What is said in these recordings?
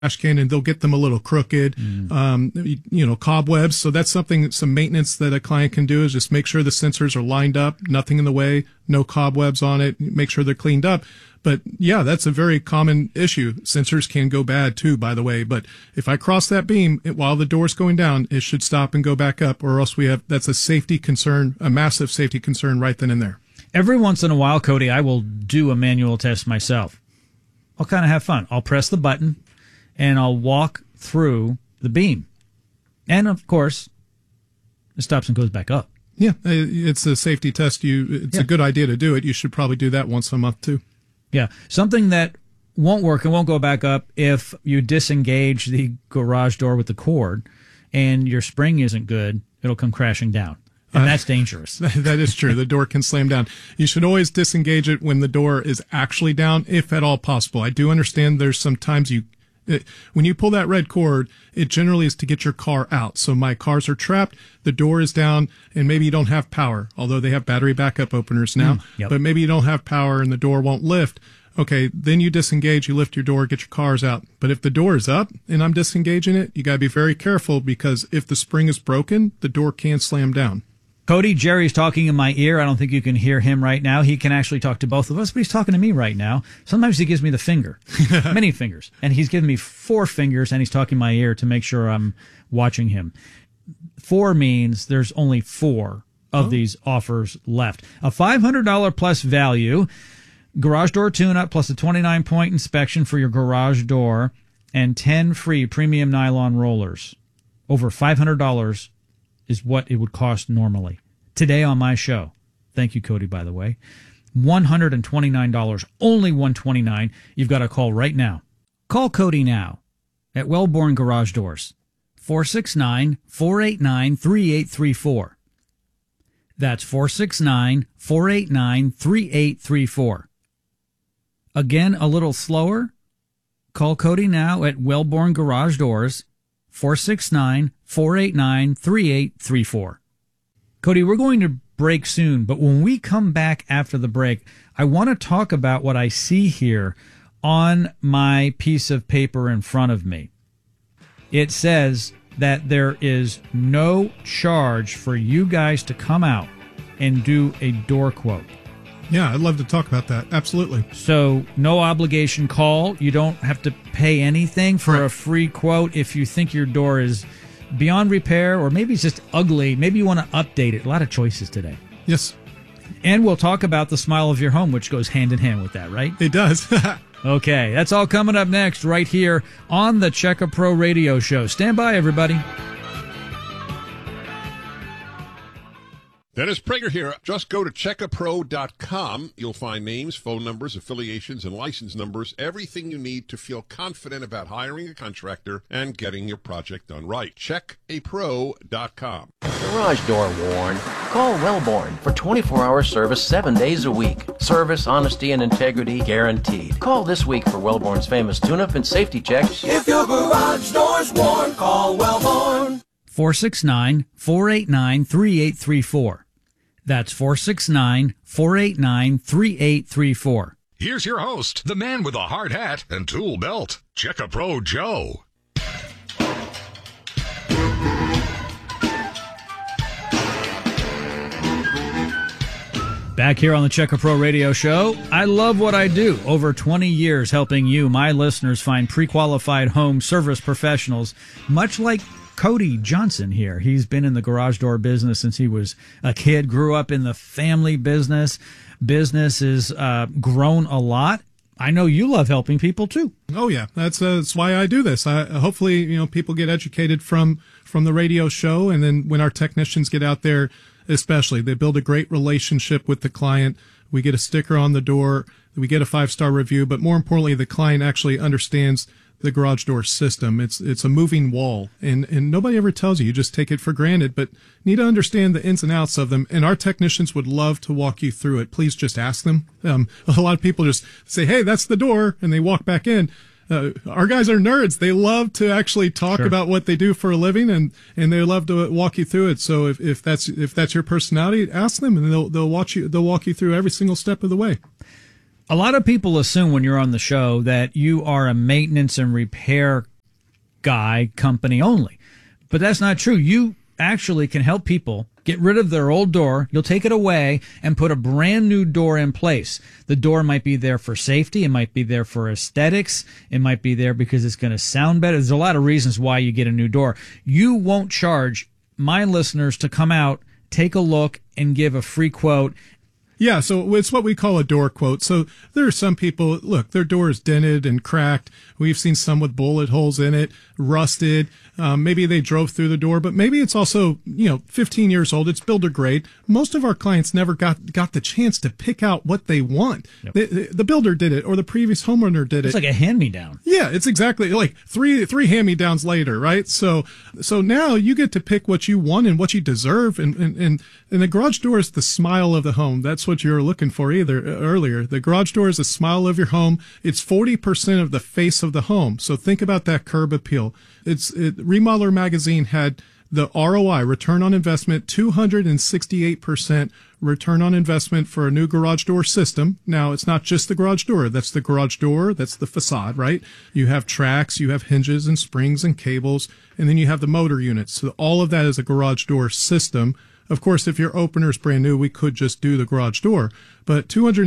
can, and they'll get them a little crooked, cobwebs. So that's some maintenance that a client can do, is just make sure the sensors are lined up, nothing in the way, no cobwebs on it, make sure they're cleaned up. But yeah, that's a very common issue. Sensors can go bad too, by the way. But if I cross that beam while the door's going down, it should stop and go back up, or else that's a safety concern, a massive safety concern right then and there. Every once in a while, Cody, I will do a manual test myself. I'll kind of have fun. I'll press the button and I'll walk through the beam. And, of course, it stops and goes back up. Yeah, it's a safety test. It's a good idea to do it. You should probably do that once a month, too. Yeah, something that won't work and won't go back up if you disengage the garage door with the cord and your spring isn't good, it'll come crashing down. And that's dangerous. That is true. The door can slam down. You should always disengage it when the door is actually down, if at all possible. I do understand there's some times when you pull that red cord, it generally is to get your car out. So my cars are trapped, the door is down, and maybe you don't have power, although they have battery backup openers now. But maybe you don't have power and the door won't lift. Okay, then you disengage, you lift your door, get your cars out. But if the door is up and I'm disengaging it, you got to be very careful, because if the spring is broken, the door can slam down. Cody, Jerry's talking in my ear. I don't think you can hear him right now. He can actually talk to both of us, but he's talking to me right now. Sometimes he gives me the finger, many fingers, and he's giving me 4 fingers, and he's talking in my ear to make sure I'm watching him. 4 means there's only 4 of these offers left. A $500 plus value, garage door tune-up plus a 29-point inspection for your garage door, and 10 free premium nylon rollers. Over $500 is what it would cost normally. Today on my show, thank you, Cody, by the way, $129, only $129. You've got to call right now. Call Cody now at Wellborn Garage Doors, 469-489-3834. That's 469-489-3834. Again, a little slower. Call Cody now at Wellborn Garage Doors, 469-489-3834. Cody, we're going to break soon, but when we come back after the break, I want to talk about what I see here on my piece of paper in front of me. It says that there is no charge for you guys to come out and do a door quote. Yeah, I'd love to talk about that. Absolutely. So, no obligation call. You don't have to pay anything for a free quote if you think your door is beyond repair, or maybe it's just ugly. Maybe you want to update it. A lot of choices today. Yes. And we'll talk about the smile of your home, which goes hand in hand with that, right? It does. Okay, that's all coming up next right here on the Check-A-Pro Radio Show. Stand by, everybody. Dennis Prager here. Just go to checkapro.com. You'll find names, phone numbers, affiliations, and license numbers, everything you need to feel confident about hiring a contractor and getting your project done right. Checkapro.com. Garage door worn? Call Wellborn for 24-hour service 7 days a week. Service, honesty, and integrity guaranteed. Call this week for Wellborn's famous tune-up and safety checks. If your garage door's worn, call Wellborn. 469-489-3834. That's 469-489-3834. Here's your host, the man with a hard hat and tool belt, Check-A-Pro Joe. Back here on the Check-A-Pro Radio Show, I love what I do. Over 20 years helping you, my listeners, find pre-qualified home service professionals, much like Cody Johnson here. He's been in the garage door business since he was a kid, grew up in the family business. Business has grown a lot. I know you love helping people too. Oh yeah, that's why I do this. Hopefully, people get educated from the radio show, and then when our technicians get out there, especially, they build a great relationship with the client. We get a sticker on the door, we get a 5-star review, but more importantly, the client actually understands the garage door system. It's a moving wall, and nobody ever tells you. You just take it for granted, but need to understand the ins and outs of them. And our technicians would love to walk you through it. Please just ask them. A lot of people just say, "Hey, that's the door," and they walk back in. Our guys are nerds. They love to actually talk about what they do for a living, and they love to walk you through it. So if that's your personality, ask them, and they'll walk you through every single step of the way. A lot of people assume when you're on the show that you are a maintenance and repair guy company only. But that's not true. You actually can help people get rid of their old door. You'll take it away and put a brand new door in place. The door might be there for safety. It might be there for aesthetics. It might be there because it's going to sound better. There's a lot of reasons why you get a new door. You won't charge my listeners to come out, take a look, and give a free quote. Yeah, so it's what we call a door quote. So there are some people, look, their door is dented and cracked. We've seen some with bullet holes in it, rusted. Maybe they drove through the door, but maybe it's also, 15 years old. It's builder grade. Most of our clients never got the chance to pick out what they want. Yep. The builder did it, or the previous homeowner did it. It's like a hand-me-down. Yeah, it's exactly like three hand-me-downs later, right? So now you get to pick what you want and what you deserve. And the garage door is the smile of the home. That's what you were looking for earlier. The garage door is the smile of your home. It's 40% of the face of the home. So think about that curb appeal. Remodeler Magazine had the ROI, return on investment, 268% return on investment for a new garage door system. Now, it's not just the garage door. That's the garage door. That's the facade, right? You have tracks, you have hinges and springs and cables, and then you have the motor units. So all of that is a garage door system. Of course, if your opener is brand new, we could just do the garage door. But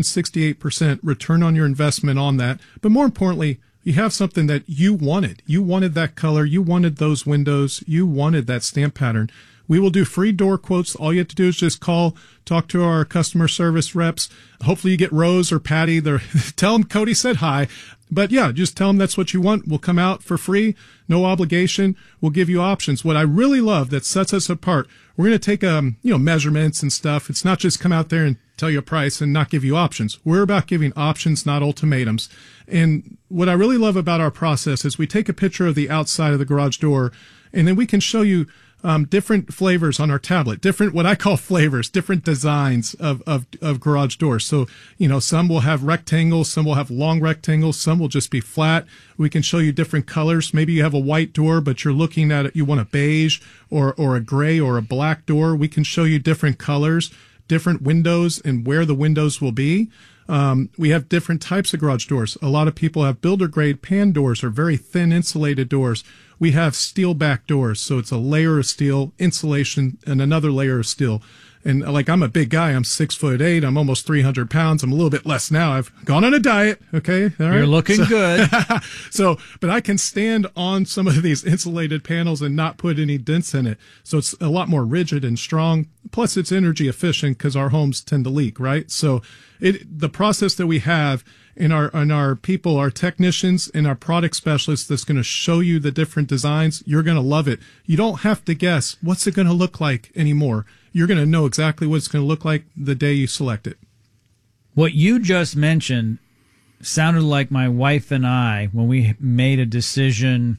268% return on your investment on that. But more importantly, you have something that you wanted. You wanted that color. You wanted those windows. You wanted that stamp pattern. We will do free door quotes. All you have to do is just call, talk to our customer service reps. Hopefully you get Rose or Patty. Tell them Cody said hi. But yeah, just tell them that's what you want. We'll come out for free, no obligation. We'll give you options. What I really love that sets us apart, we're going to take measurements and stuff. It's not just come out there and tell you a price and not give you options. We're about giving options, not ultimatums. And what I really love about our process is we take a picture of the outside of the garage door, and then we can show you different flavors on our tablet, different, what I call flavors, different designs of garage doors. So, some will have rectangles, some will have long rectangles, some will just be flat. We can show you different colors. Maybe you have a white door, but you're looking at it, you want a beige or a gray or a black door. We can show you different colors, different windows, and where the windows will be. We have different types of garage doors. A lot of people have builder grade pan doors or very thin insulated doors. We have steel back doors. So it's a layer of steel, insulation, and another layer of steel. And like, I'm a big guy. I'm 6'8". I'm almost 300 pounds. I'm a little bit less now. I've gone on a diet. Okay. All right. You're looking good. But I can stand on some of these insulated panels and not put any dents in it. So it's a lot more rigid and strong. Plus it's energy efficient because our homes tend to leak, right? So the process that we have in our people, our technicians and our product specialists that's going to show you the different designs, you're going to love it. You don't have to guess what's it going to look like anymore. You're going to know exactly what it's going to look like the day you select it. What you just mentioned sounded like my wife and I, when we made a decision,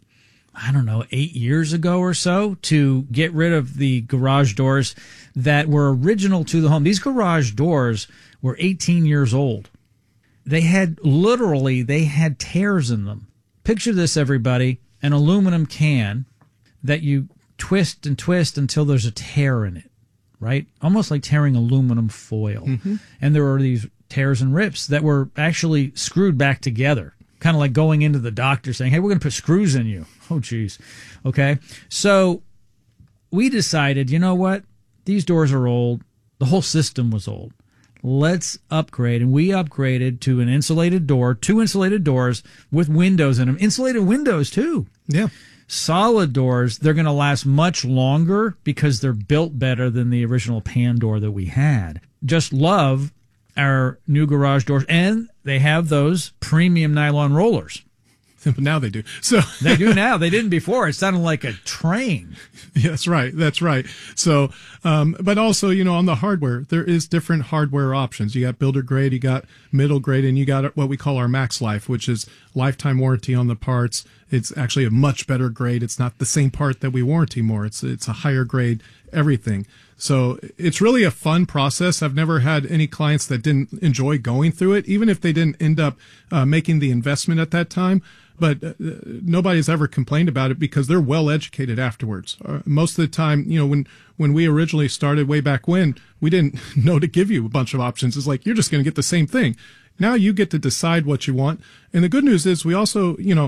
8 years ago or so, to get rid of the garage doors that were original to the home. These garage doors were 18 years old. They had tears in them. Picture this, everybody, an aluminum can that you twist and twist until there's a tear in it, right? Almost like tearing aluminum foil. Mm-hmm. And there are these tears and rips that were actually screwed back together, kind of like going into the doctor saying, hey, we're going to put screws in you. Oh, geez. Okay. So we decided, you know what? These doors are old. The whole system was old. Let's upgrade. And we upgraded to an insulated door, 2 insulated doors with windows in them. Insulated windows, too. Yeah. Solid doors. They're going to last much longer because they're built better than the original pan door that we had. Just love our new garage doors. And they have those premium nylon rollers. Now they do. So they do now. They didn't before. It sounded like a train. Yeah, that's right. That's right. So, but also, on the hardware, there is different hardware options. You got builder grade, you got middle grade, and you got what we call our max life, which is lifetime warranty on the parts. It's actually a much better grade. It's not the same part that we warranty more. It's a higher grade everything. So it's really a fun process. I've never had any clients that didn't enjoy going through it, even if they didn't end up making the investment at that time. But nobody's ever complained about it because they're well educated afterwards. Most of the time, when we originally started way back when, we didn't know to give you a bunch of options. It's like, you're just going to get the same thing. Now you get to decide what you want. And the good news is we also,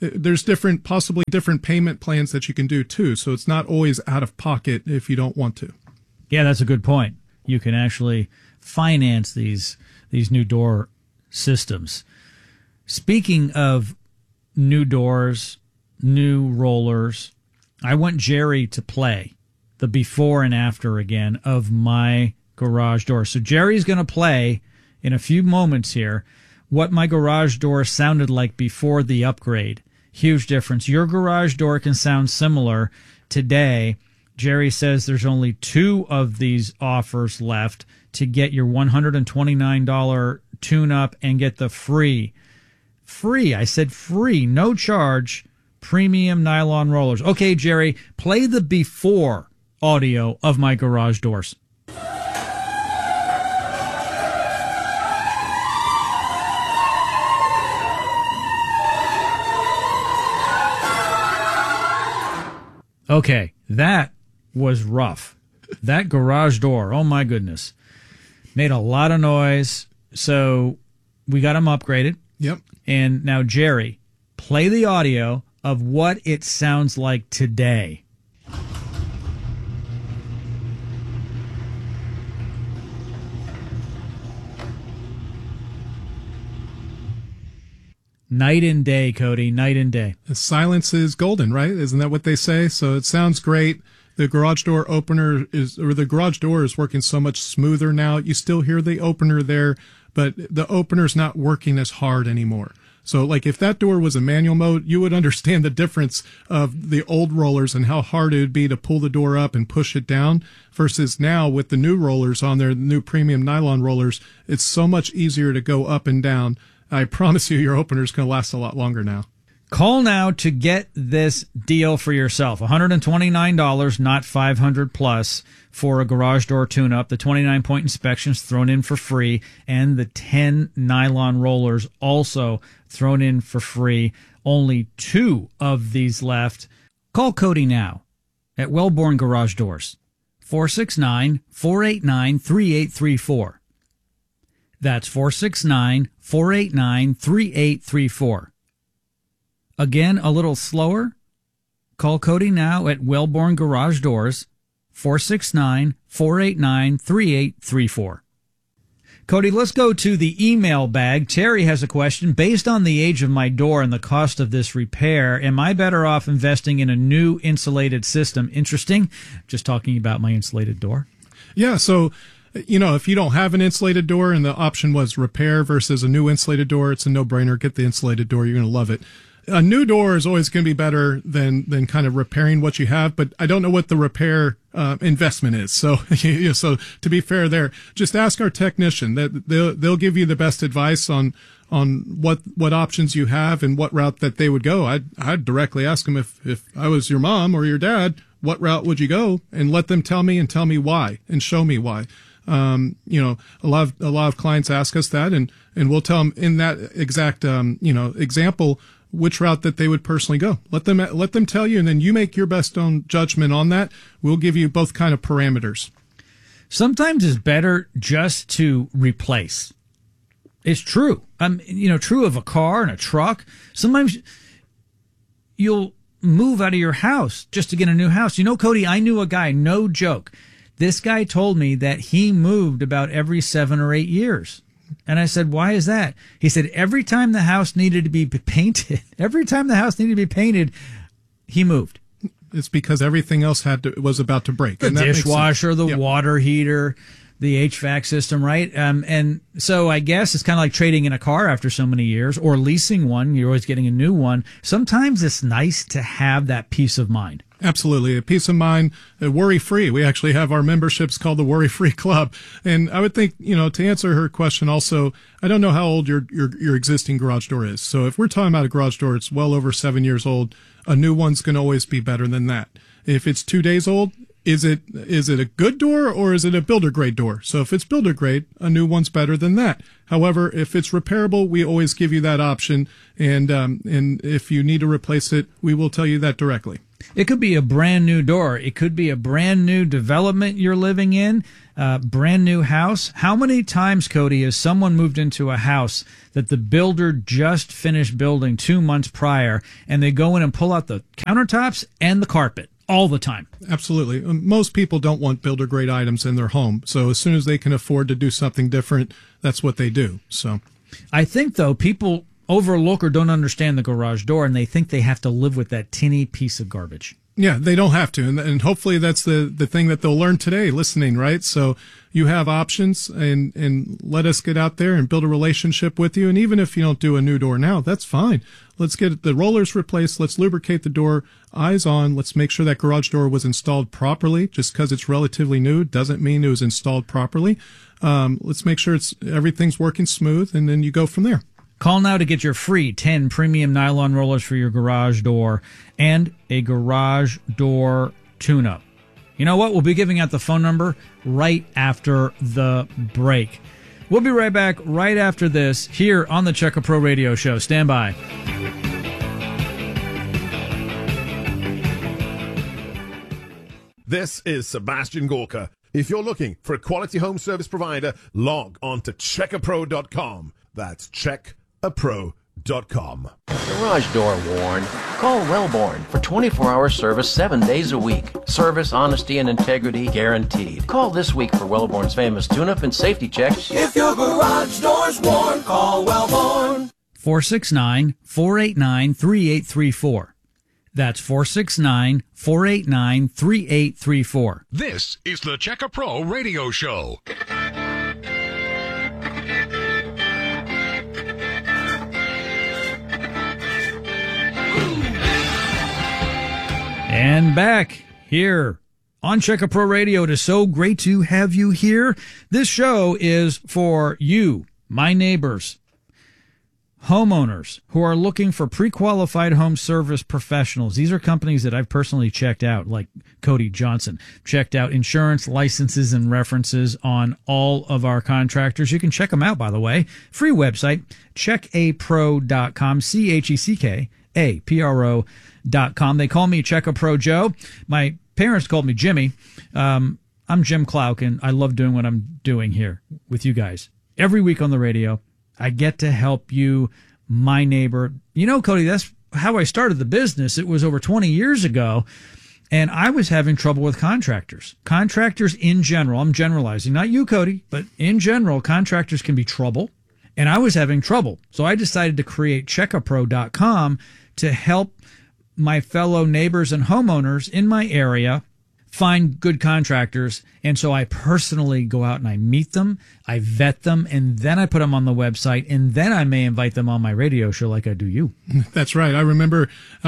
there's possibly different payment plans that you can do too. So it's not always out of pocket if you don't want to. Yeah, that's a good point. You can actually finance these new door systems. Speaking of new doors, new rollers, I want Jerry to play the before and after again of my garage door. So Jerry's going to play in a few moments here what my garage door sounded like before the upgrade. Huge difference. Your garage door can sound similar today. Jerry says there's only 2 of these offers left to get your $129 tune-up and get the free, I said free, no charge, premium nylon rollers. Okay, Jerry, play the before audio of my garage doors. Okay, that was rough. That garage door, oh my goodness, made a lot of noise. So we got them upgraded. Yep. And now, Jerry, play the audio of what it sounds like today. Night and day, Cody, night and day. Silence is golden, right? Isn't that what they say? So it sounds great. The garage door the garage door is working so much smoother now. You still hear the opener there, but the opener's not working as hard anymore. So like if that door was a manual mode, you would understand the difference of the old rollers and how hard it would be to pull the door up and push it down versus now with the new rollers on there, the new premium nylon rollers, it's so much easier to go up and down. I promise you your opener's going to last a lot longer now. Call now to get this deal for yourself. $129, not $500 plus for a garage door tune-up. The 29-point inspections thrown in for free, and the 10 nylon rollers also thrown in for free. Only 2 of these left. Call Cody now at Wellborn Garage Doors. 469-489-3834. That's 469-489-3834. Again, a little slower. Call Cody now at Wellborn Garage Doors, 469-489-3834. Cody, let's go to the email bag. Terry has a question. Based on the age of my door and the cost of this repair, am I better off investing in a new insulated system? Interesting. Just talking about my insulated door. Yeah, so if you don't have an insulated door and the option was repair versus a new insulated door, it's a no-brainer. Get the insulated door. You're going to love it. A new door is always going to be better than kind of repairing what you have, but I don't know what the repair investment is. So, so to be fair there, just ask our technician. That they'll give you the best advice on what options you have and what route that they would go. I'd directly ask them if I was your mom or your dad, what route would you go, and let them tell me why and show me why. A lot of clients ask us that, and we'll tell them in that exact example which route that they would personally go. Let them tell you, and then you make your best own judgment on that. We'll give you both kind of parameters. Sometimes it's better just to replace. It's true. True of a car and a truck. Sometimes you'll move out of your house just to get a new house. Cody, I knew a guy, no joke. This guy told me that he moved about every 7 or 8 years. And I said, why is that? He said, every time the house needed to be painted, he moved. It's because everything else was about to break. The dishwasher, the water heater, the HVAC system, right? And so I guess it's kind of like trading in a car after so many years or leasing one. You're always getting a new one. Sometimes it's nice to have that peace of mind. Absolutely. A peace of mind, worry-free. We actually have our memberships called the Worry-Free Club. And I would think, to answer her question also, I don't know how old your existing garage door is. So if we're talking about a garage door, it's well over 7 years old. A new one's going to always be better than that. If it's 2 days old, is it a good door or is it a builder grade door? So if it's builder grade, a new one's better than that. However, if it's repairable, we always give you that option. And if you need to replace it, we will tell you that directly. It could be a brand new door. It could be a brand new development you're living in, brand new house. How many times, Cody, has someone moved into a house that the builder just finished building 2 months prior, and they go in and pull out the countertops and the carpet all the time? Absolutely. Most people don't want builder grade items in their home. So as soon as they can afford to do something different, that's what they do. So I think, though, people overlook or don't understand the garage door, and they think they have to live with that tinny piece of garbage. yeah, they don't have to. And hopefully that's the thing that they'll learn today listening, right? So you have options, and let us get out there and build a relationship with you. And even if you don't do a new door now, that's fine. Let's get the rollers replaced. Let's lubricate the door, eyes on. Let's make sure that garage door was installed properly. Just because it's relatively new doesn't mean it was installed properly. Let's make sure everything's working smooth, and then you go from there. Call now to get your free 10 premium nylon rollers for your garage door and a garage door tune-up. You know what? We'll be giving out the phone number right after the break. We'll be right back right after this here on the Checka Pro Radio Show. Stand by. This is Sebastian Gorka. If you're looking for a quality home service provider, log on to checkapro.com. That's checkapro.com. Garage door worn? Call Wellborn for 24-hour service 7 days a week. Service, honesty, and integrity guaranteed. Call this week for Wellborn's famous tune-up and safety checks. If your garage door's worn, call Wellborn. 469-489-3834. That's 469-489-3834. This is the Checka Pro Radio Show. And back here on Checka Pro Radio. It is so great to have you here. This show is for you, my neighbors, homeowners who are looking for pre-qualified home service professionals. These are companies that I've personally checked out, like Cody Johnson. Checked out insurance, licenses, and references on all of our contractors. You can check them out, by the way. Free website, checkapro.com, CheckAPRO.com. They call me Checka Pro Joe. My parents called me Jimmy. I'm Jim Clouk, and I love doing what I'm doing here with you guys. Every week on the radio, I get to help you, my neighbor. You know, Cody, that's how I started the business. It was over 20 years ago, and I was having trouble with contractors. Contractors in general, I'm generalizing, not you, Cody, but in general, contractors can be trouble, and I was having trouble. So I decided to create checkapro.com to help my fellow neighbors and homeowners in my area find good contractors. And so I personally go out and I meet them, I vet them, and then I put them on the website, and then I may invite them on my radio show like I do you. That's right. I remember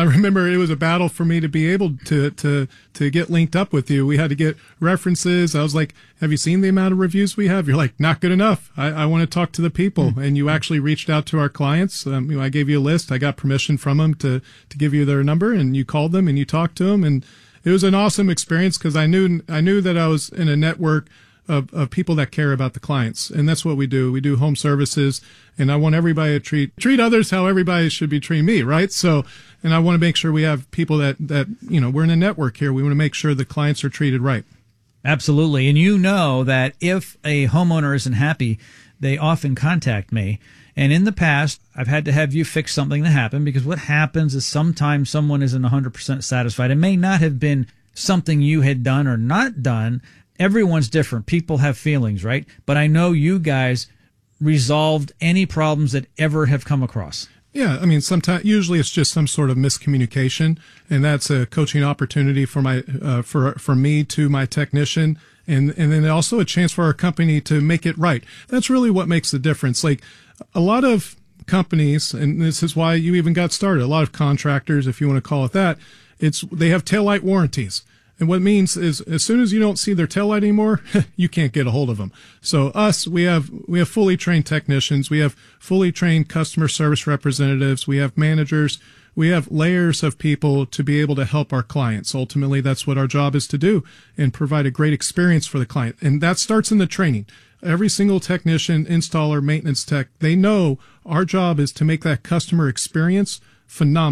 it was a battle for me to be able to get linked up with you. We had to get references. I was like, have you seen the amount of reviews we have? You're like, not good enough. I want to talk to the people. And you actually reached out to our clients. I gave you a list. I got permission from them to give you their number, and you called them and you talked to them. And it was an awesome experience because I knew that I was in a network of people that care about the clients. And that's what we do. We do home services, and I want everybody to treat others how everybody should be treating me, right? So, and I want to make sure we have people that we're in a network here. We want to make sure the clients are treated right. Absolutely. And you know that if a homeowner isn't happy, they often contact me. And in the past, I've had to have you fix something that happened, because what happens is sometimes someone isn't 100% satisfied. It may not have been something you had done or not done. Everyone's different. People have feelings, right? But I know you guys resolved any problems that ever have come across. Yeah, I mean, usually it's just some sort of miscommunication, and that's a coaching opportunity for for me to my technician, and then also a chance for our company to make it right. That's really what makes the difference. Like a lot of companies, and this is why you even got started, a lot of contractors, if you want to call it that, they have taillight warranties. And what it means is as soon as you don't see their taillight anymore, you can't get a hold of them. So we have fully trained technicians. We have fully trained customer service representatives. We have managers. We have layers of people to be able to help our clients. Ultimately, that's what our job is to do, and provide a great experience for the client. And that starts in the training. Every single technician, installer, maintenance tech, they know our job is to make that customer experience phenomenal.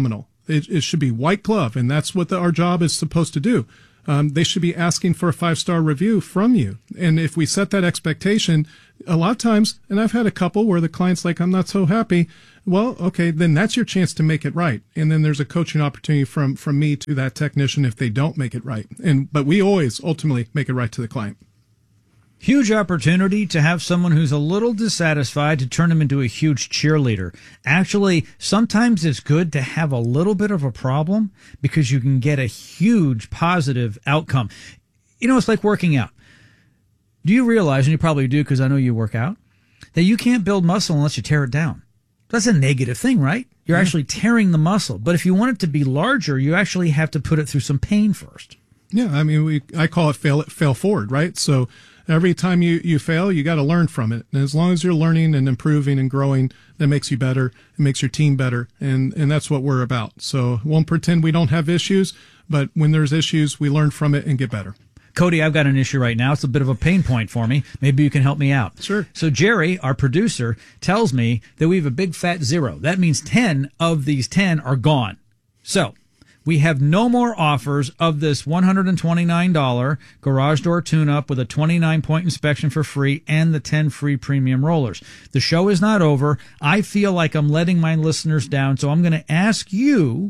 It should be white glove, and that's what our job is supposed to do. They should be asking for a 5-star review from you. And if we set that expectation, a lot of times, and I've had a couple where the client's like, I'm not so happy. Well, okay, then that's your chance to make it right. And then there's a coaching opportunity from me to that technician if they don't make it right. But we always ultimately make it right to the client. Huge opportunity to have someone who's a little dissatisfied to turn them into a huge cheerleader. Actually, sometimes it's good to have a little bit of a problem because you can get a huge positive outcome. You know, it's like working out. Do you realize, and you probably do because I know you work out, that you can't build muscle unless you tear it down? That's a negative thing, right? You're actually tearing the muscle. But if you want it to be larger, you actually have to put it through some pain first. Yeah, I mean, I call it fail forward, right? So every time you fail, you got to learn from it. And as long as you're learning and improving and growing, that makes you better. It makes your team better. And that's what we're about. So won't pretend we don't have issues, but when there's issues, we learn from it and get better. Cody, I've got an issue right now. It's a bit of a pain point for me. Maybe you can help me out. Sure. So Jerry, our producer, tells me that we have a big fat 0. That means 10 of these 10 are gone. So we have no more offers of this $129 garage door tune-up with a 29-point inspection for free and the 10 free premium rollers. The show is not over. I feel like I'm letting my listeners down, so I'm going to ask you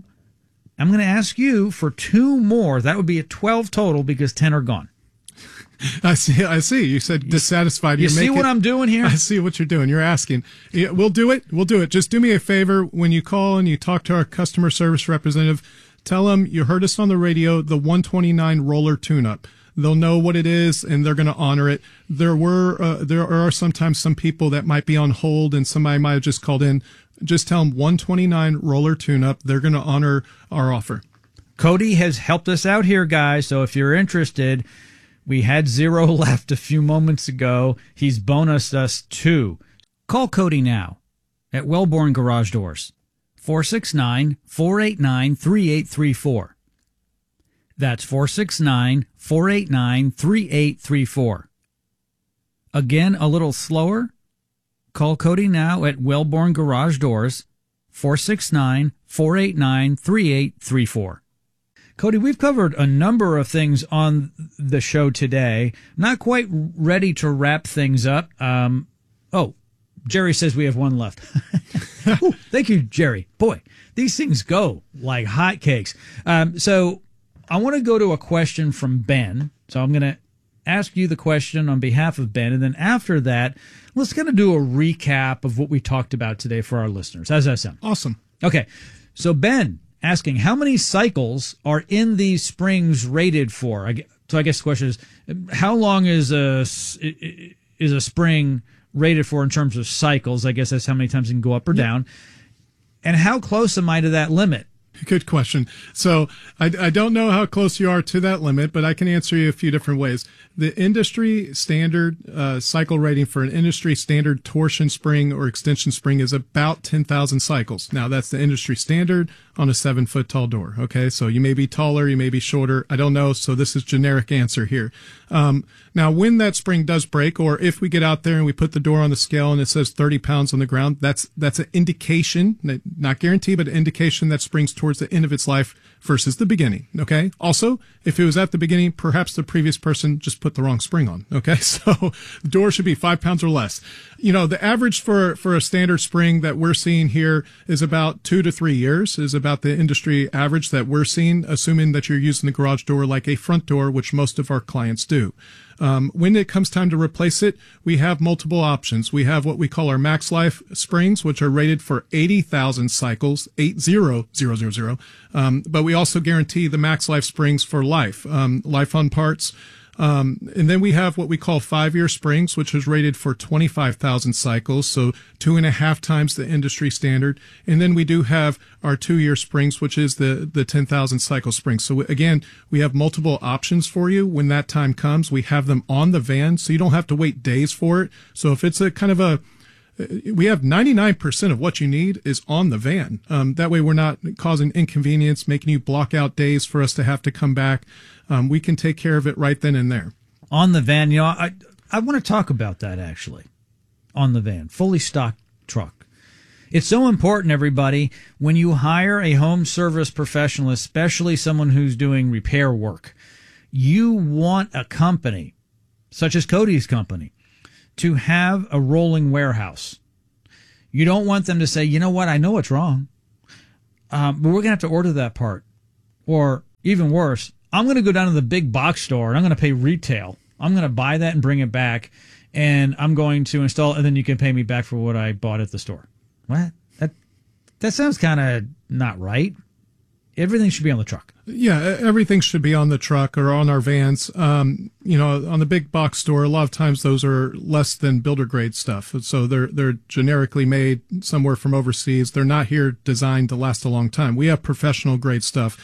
for 2 more. That would be a 12 total because 10 are gone. I see. You said dissatisfied. You see what I'm doing here? I see what you're doing. You're asking. Yeah, we'll do it. Just do me a favor. When you call and you talk to our customer service representative, tell them you heard us on the radio, the 129 roller tune-up. They'll know what it is, and they're going to honor it. There are sometimes some people that might be on hold, and somebody might have just called in. Just tell them 129 roller tune-up. They're going to honor our offer. Cody has helped us out here, guys, so if you're interested, we had 0 left a few moments ago. He's bonused us 2. Call Cody now at Wellborn Garage Doors, 469-489-3834. That's 469-489-3834. Again, a little slower. Call Cody now at Wellborn Garage Doors, 469-489-3834. Cody, we've covered a number of things on the show today. Not quite ready to wrap things up. Jerry says we have 1 left. Ooh, thank you, Jerry. Boy, these things go like hotcakes. So I want to go to a question from Ben. So I'm going to ask you the question on behalf of Ben. And then after that, let's kind of do a recap of what we talked about today for our listeners. How's that sound? Awesome. Okay. So Ben asking, how many cycles are in these springs rated for? So I guess the question is, how long is a spring rated for in terms of cycles? I guess that's how many times it can go up or down. And how close am I to that limit? Good question. So I don't know how close you are to that limit, but I can answer you a few different ways. The industry standard cycle rating for an industry standard torsion spring or extension spring is about 10,000 cycles. Now, that's the industry standard on a 7-foot tall door. Okay, so you may be taller, you may be shorter. I don't know, so this is generic answer here. Now, when that spring does break, or if we get out there and we put the door on the scale and it says 30 pounds on the ground, that's an indication, not guarantee, but an indication that spring's towards the end of its life versus the beginning. Okay. Also, if it was at the beginning, perhaps the previous person just put the wrong spring on. Okay. So the door should be 5 pounds or less. You know, the average for a standard spring that we're seeing here is about 2 to 3 years, is about the industry average that we're seeing, assuming that you're using the garage door like a front door, which most of our clients do. When it comes time to replace it, we have multiple options. We have what we call our max life springs, which are rated for 80,000 cycles, 80,000. But we also guarantee the max life springs for life, life on parts. And then we have what we call 5-year springs, which is rated for 25,000 cycles, so 2.5 times the industry standard. And then we do have our 2-year springs, which is the 10,000 cycle springs. So again, we have multiple options for you. When that time comes, we have them on the van, so you don't have to wait days for it. So if it's we have 99% of what you need is on the van. That way we're not causing inconvenience, making you block out days for us to have to come back. We can take care of it right then and there. On the van, you know, I want to talk about that actually. On the van, fully stocked truck. It's so important, everybody, when you hire a home service professional, especially someone who's doing repair work, you want a company, such as Cody's company, to have a rolling warehouse. You don't want them to say, you know what, I know what's wrong, but we're going to have to order that part. Or even worse, I'm going to go down to the big box store and I'm going to pay retail. I'm going to buy that and bring it back, and I'm going to install it, and then you can pay me back for what I bought at the store. What? That sounds kind of not right. Everything should be on the truck. Yeah, everything should be on the truck or on our vans. On the big box store, a lot of times those are less than builder grade stuff. So they're generically made somewhere from overseas. They're not here designed to last a long time. We have professional grade stuff,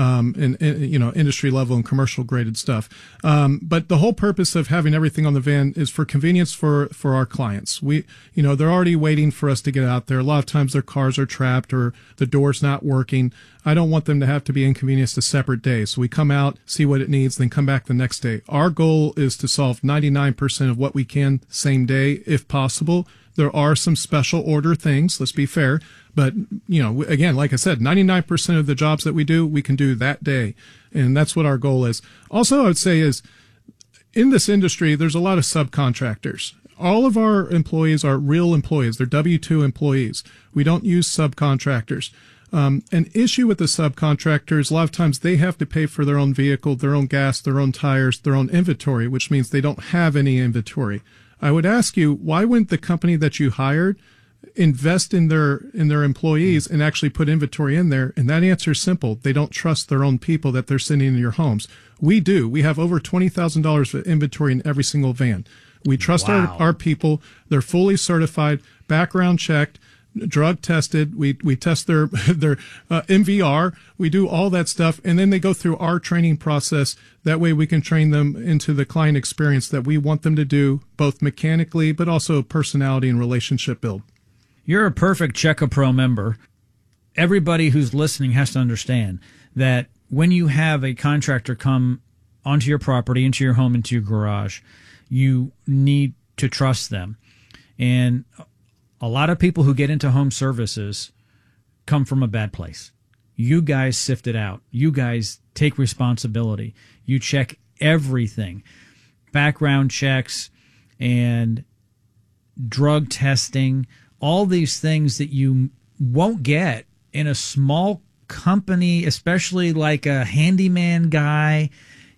industry level and commercial graded stuff. But the whole purpose of having everything on the van is for convenience for our clients. They're already waiting for us to get out there. A lot of times their cars are trapped or the door's not working. I don't want them to have to be inconvenienced a separate day. So we come out, see what it needs, then come back the next day. Our goal is to solve 99% of what we can same day, if possible. There are some special order things, let's be fair. But, again, like I said, 99% of the jobs that we do, we can do that day. And that's what our goal is. Also, I would say is in this industry, there's a lot of subcontractors. All of our employees are real employees. They're W-2 employees. We don't use subcontractors. An issue with the subcontractors, a lot of times they have to pay for their own vehicle, their own gas, their own tires, their own inventory, which means they don't have any inventory. I would ask you, why wouldn't the company that you hired invest in their employees and actually put inventory in there? And that answer is simple. They don't trust their own people that they're sending in your homes. We do. We have over $20,000 of inventory in every single van. We trust our people. They're fully certified, background checked, drug tested. We test their MVR. We do all that stuff. And then they go through our training process. That way we can train them into the client experience that we want them to do, both mechanically, but also personality and relationship build. You're a perfect Check-A-Pro member. Everybody who's listening has to understand that when you have a contractor come onto your property, into your home, into your garage, you need to trust them. And a lot of people who get into home services come from a bad place. You guys sift it out. You guys take responsibility. You check everything. Background checks and drug testing, all these things that you won't get in a small company, especially like a handyman guy.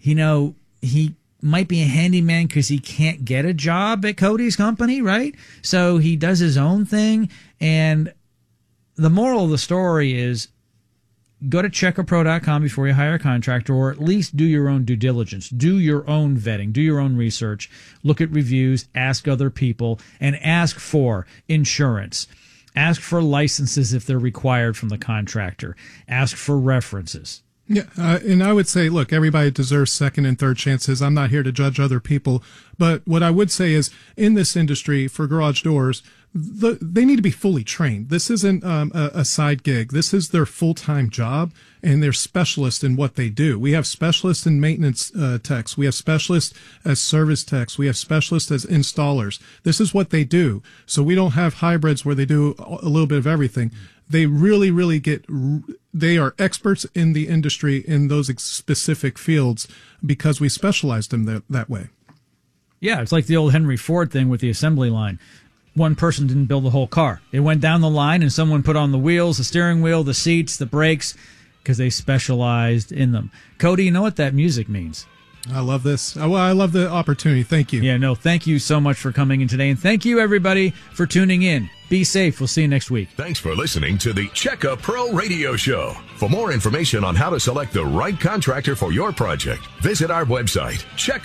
He might be a handyman because he can't get a job at Cody's company, right? So he does his own thing. And the moral of the story is go to checkapro.com before you hire a contractor, or at least do your own due diligence. Do your own vetting. Do your own research. Look at reviews. Ask other people. And ask for insurance. Ask for licenses if they're required from the contractor. Ask for references. Yeah, and I would say, look, everybody deserves second and third chances. I'm not here to judge other people. But what I would say is, in this industry for garage doors, they need to be fully trained. This isn't a side gig. This is their full-time job, and they're specialists in what they do. We have specialists in maintenance techs. We have specialists as service techs. We have specialists as installers. This is what they do. So we don't have hybrids where they do a little bit of everything. They really, really they are experts in the industry in those specific fields because we specialized them that way. Yeah, it's like the old Henry Ford thing with the assembly line. One person didn't build the whole car. It went down the line and someone put on the wheels, the steering wheel, the seats, the brakes, because they specialized in them. Cody, you know what that music means? I love this. I love the opportunity. Thank you. Yeah, no, thank you so much for coming in today. And thank you, everybody, for tuning in. Be safe. We'll see you next week. Thanks for listening to the Check-A-Pro Radio Show. For more information on how to select the right contractor for your project, visit our website,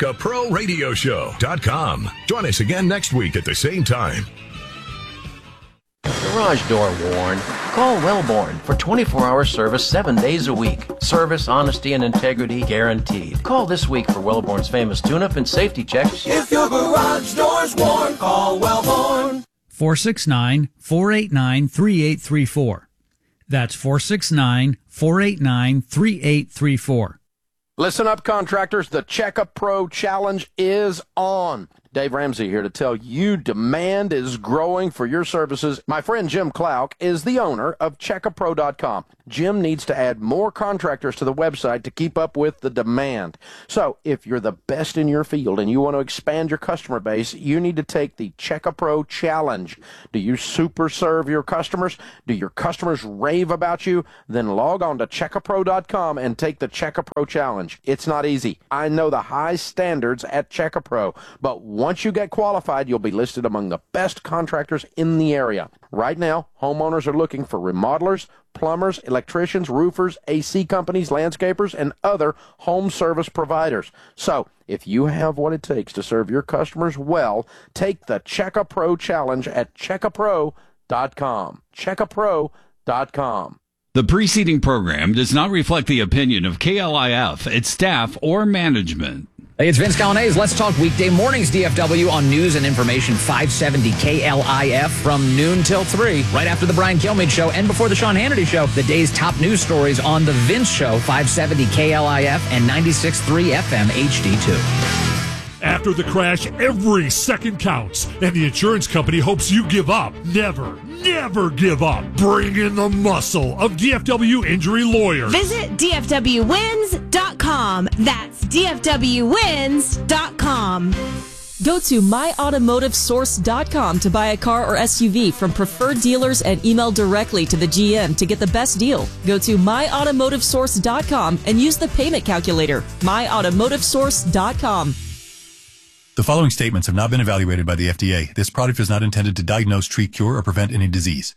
checkaproradioshow.com. Join us again next week at the same time. Garage door worn? Call Wellborn for 24-hour service 7 days a week. Service, honesty, and integrity guaranteed. Call this week for Wellborn's famous tune-up and safety checks. If your garage door's worn, call Wellborn. 469-489-3834. That's 469-489-3834. Listen up, contractors. The Check-A-Pro Challenge is on. Dave Ramsey here to tell you demand is growing for your services. My friend Jim Clouk is the owner of CheckAPro.com. Jim needs to add more contractors to the website to keep up with the demand. So if you're the best in your field and you want to expand your customer base, you need to take the CheckAPro Challenge. Do you super serve your customers? Do your customers rave about you? Then log on to CheckAPro.com and take the CheckAPro Challenge. It's not easy. I know the high standards at CheckAPro, but once you get qualified, you'll be listed among the best contractors in the area. Right now, homeowners are looking for remodelers, plumbers, electricians, roofers, AC companies, landscapers, and other home service providers. So, if you have what it takes to serve your customers well, take the CheckAPro Challenge at CheckAPro.com. CheckAPro.com. The preceding program does not reflect the opinion of KLIF, its staff, or management. Hey, it's Vince Callanes. Let's talk weekday mornings, DFW, on News and Information 570 KLIF from noon till 3, right after the Brian Kilmeade Show and before the Sean Hannity Show. The day's top news stories on The Vince Show, 570 KLIF and 96.3 FM HD2. After the crash, every second counts, and the insurance company hopes you give up. Never give up. Bring in the muscle of DFW Injury Lawyers. Visit DFWwins.com. That's DFWwins.com. Go to myautomotivesource.com to buy a car or SUV from preferred dealers and email directly to the GM to get the best deal. Go to myautomotivesource.com and use the payment calculator. myautomotivesource.com. The following statements have not been evaluated by the FDA. This product is not intended to diagnose, treat, cure, or prevent any disease.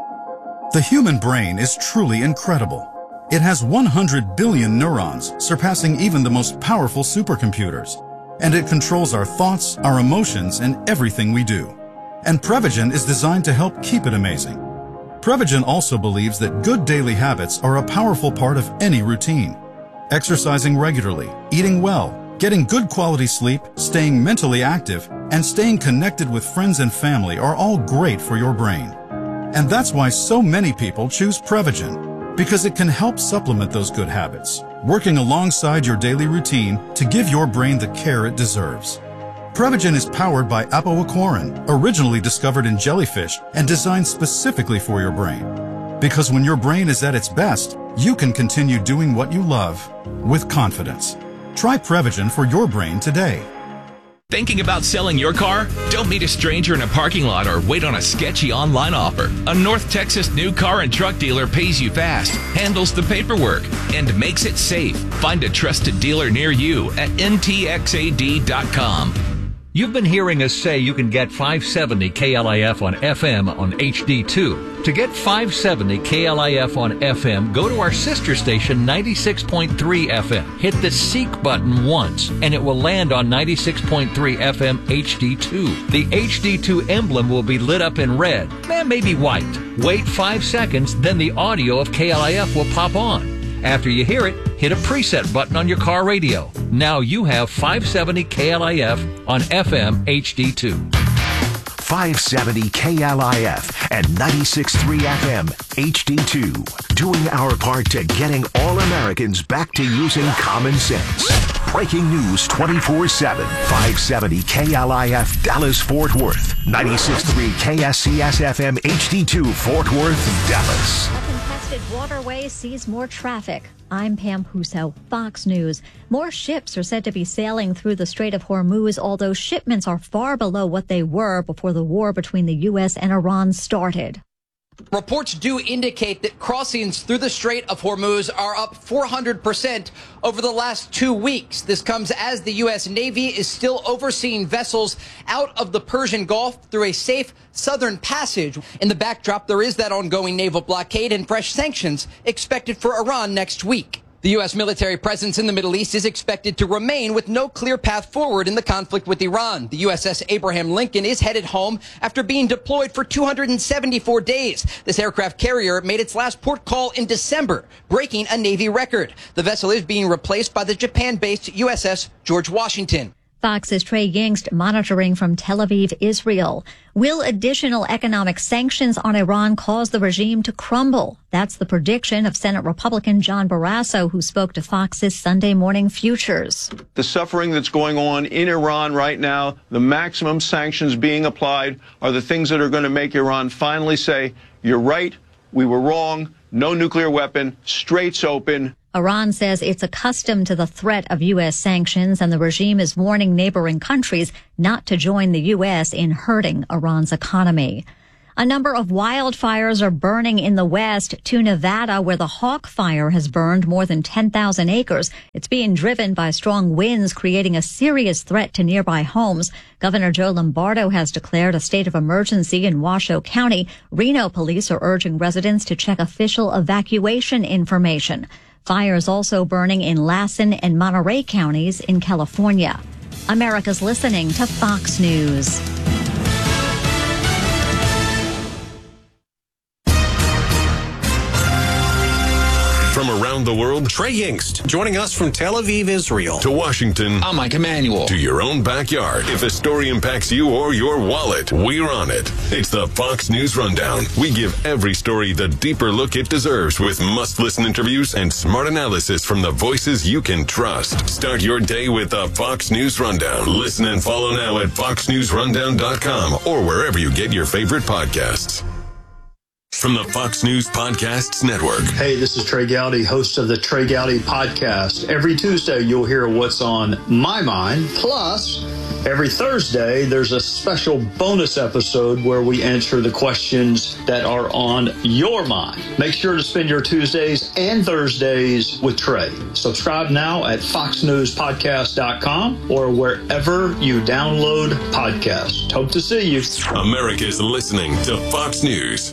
The human brain is truly incredible. It has 100 billion neurons, surpassing even the most powerful supercomputers. And it controls our thoughts, our emotions, and everything we do. And Prevagen is designed to help keep it amazing. Prevagen also believes that good daily habits are a powerful part of any routine. Exercising regularly, eating well, getting good quality sleep, staying mentally active, and staying connected with friends and family are all great for your brain. And that's why so many people choose Prevagen, because it can help supplement those good habits, working alongside your daily routine to give your brain the care it deserves. Prevagen is powered by apoaquarin, originally discovered in jellyfish and designed specifically for your brain. Because when your brain is at its best, you can continue doing what you love with confidence. Try Prevagen for your brain today. Thinking about selling your car? Don't meet a stranger in a parking lot or wait on a sketchy online offer. A North Texas new car and truck dealer pays you fast, handles the paperwork, and makes it safe. Find a trusted dealer near you at ntxad.com. You've been hearing us say you can get 570 KLIF on FM on HD2. To get 570 KLIF on FM, go to our sister station 96.3 FM. Hit the Seek button once, and it will land on 96.3 FM HD2. The HD2 emblem will be lit up in red, maybe white. Wait 5 seconds, then the audio of KLIF will pop on. After you hear it, hit a preset button on your car radio. Now you have 570 KLIF on FM HD2. 570 KLIF and 96.3 FM HD2. Doing our part to getting all Americans back to using common sense. Breaking news 24/7. 570 KLIF Dallas Fort Worth. 96.3 KSCS FM HD2 Fort Worth, Dallas. Waterway sees more traffic. I'm Pam Huso, Fox News. More ships are said to be sailing through the Strait of Hormuz, although shipments are far below what they were before the war between the U.S. and Iran started. Reports do indicate that crossings through the Strait of Hormuz are up 400% over the last 2 weeks. This comes as the U.S. Navy is still overseeing vessels out of the Persian Gulf through a safe southern passage. In the backdrop, there is that ongoing naval blockade and fresh sanctions expected for Iran next week. The U.S. military presence in the Middle East is expected to remain with no clear path forward in the conflict with Iran. The USS Abraham Lincoln is headed home after being deployed for 274 days. This aircraft carrier made its last port call in December, breaking a Navy record. The vessel is being replaced by the Japan-based USS George Washington. Fox's Trey Yingst monitoring from Tel Aviv, Israel. Will additional economic sanctions on Iran cause the regime to crumble? That's the prediction of Senate Republican John Barrasso, who spoke to Fox's Sunday Morning Futures. The suffering that's going on in Iran right now, the maximum sanctions being applied, are the things that are going to make Iran finally say, you're right, we were wrong, no nuclear weapon, straits open. Iran says it's accustomed to the threat of U.S. sanctions, and the regime is warning neighboring countries not to join the U.S. in hurting Iran's economy. A number of wildfires are burning in the west to Nevada, where the Hawk Fire has burned more than 10,000 acres. It's being driven by strong winds, creating a serious threat to nearby homes. Governor Joe Lombardo has declared a state of emergency in Washoe County. Reno police are urging residents to check official evacuation information. Fires also burning in Lassen and Monterey counties in California. America's listening to Fox News. From around the world, Trey Yingst, joining us from Tel Aviv, Israel. To Washington, I'm Mike Emanuel. To your own backyard. If a story impacts you or your wallet, we're on it. It's the Fox News Rundown. We give every story the deeper look it deserves with must-listen interviews and smart analysis from the voices you can trust. Start your day with the Fox News Rundown. Listen and follow now at foxnewsrundown.com or wherever you get your favorite podcasts. From the Fox News Podcasts Network. Hey, this is Trey Gowdy, host of the Trey Gowdy Podcast. Every Tuesday, you'll hear what's on my mind. Plus, every Thursday, there's a special bonus episode where we answer the questions that are on your mind. Make sure to spend your Tuesdays and Thursdays with Trey. Subscribe now at foxnewspodcast.com or wherever you download podcasts. Hope to see you. America's listening to Fox News.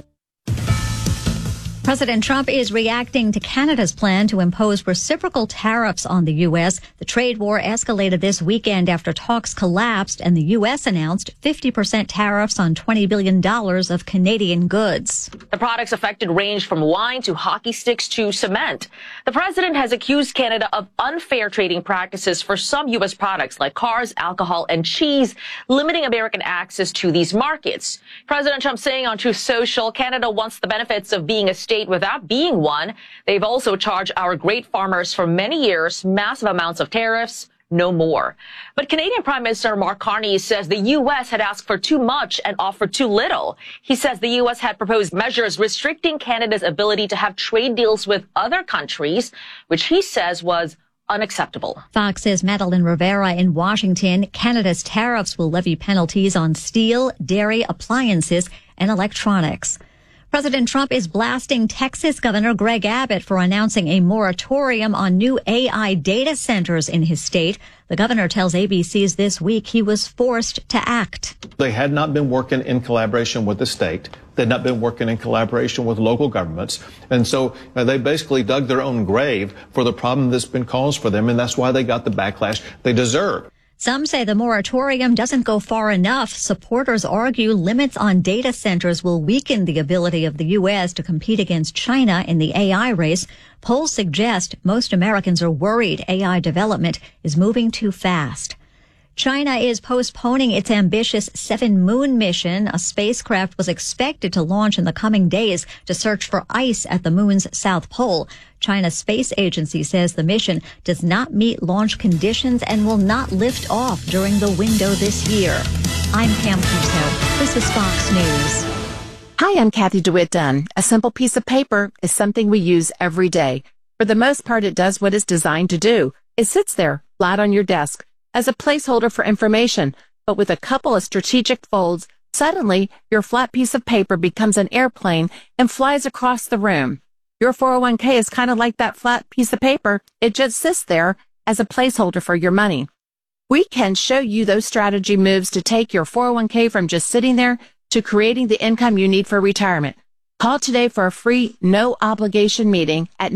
President Trump is reacting to Canada's plan to impose reciprocal tariffs on the U.S. The trade war escalated this weekend after talks collapsed and the U.S. announced 50% tariffs on $20 billion of Canadian goods. The products affected range from wine to hockey sticks to cement. The president has accused Canada of unfair trading practices for some U.S. products like cars, alcohol, and cheese, limiting American access to these markets. President Trump saying on Truth Social, Canada wants the benefits of being a state without being one. They've also charged our great farmers for many years massive amounts of tariffs. No more. But Canadian Prime Minister Mark Carney says the U.S. had asked for too much and offered too little. He says the U.S. had proposed measures restricting Canada's ability to have trade deals with other countries, which he says was unacceptable. Fox's Madeline Rivera in Washington. Canada's tariffs will levy penalties on steel, dairy, appliances, and electronics. President Trump is blasting Texas Governor Greg Abbott for announcing a moratorium on new AI data centers in his state. The governor tells ABC's This Week he was forced to act. They had not been working in collaboration with the state. They had not been working in collaboration with local governments. And so they basically dug their own grave for the problem that's been caused for them, and that's why they got the backlash they deserve. Some say the moratorium doesn't go far enough. Supporters argue limits on data centers will weaken the ability of the U.S. to compete against China in the AI race. Polls suggest most Americans are worried AI development is moving too fast. China is postponing its ambitious 7-moon mission. A spacecraft was expected to launch in the coming days to search for ice at the moon's south pole. China's space agency says the mission does not meet launch conditions and will not lift off during the window this year. I'm Pam Puso. This is Fox News. Hi, I'm Kathy DeWitt Dunn. A simple piece of paper is something we use every day. For the most part, it does what it's designed to do. It sits there, flat on your desk, as a placeholder for information, but with a couple of strategic folds, suddenly your flat piece of paper becomes an airplane and flies across the room. Your 401k is kind of like that flat piece of paper. It just sits there as a placeholder for your money. We can show you those strategy moves to take your 401k from just sitting there to creating the income you need for retirement. Call today for a free, no obligation meeting at